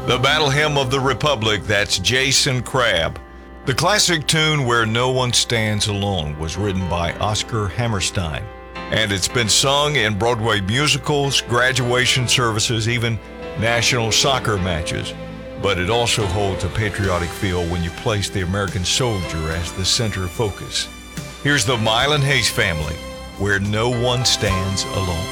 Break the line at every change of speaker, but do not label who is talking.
The Battle Hymn of the Republic, that's Jason Crabb. The classic tune Where No One Stands Alone was written by Oscar Hammerstein, and it's been sung in Broadway musicals, graduation services, even national soccer matches. But it also holds a patriotic feel when you place the American soldier as the center of focus. Here's the Mile and Hayes family, Where No One Stands Alone.